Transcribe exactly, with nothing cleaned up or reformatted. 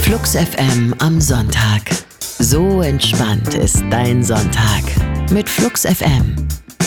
Flux F M am Sonntag. So entspannt ist dein Sonntag mit Flux F M.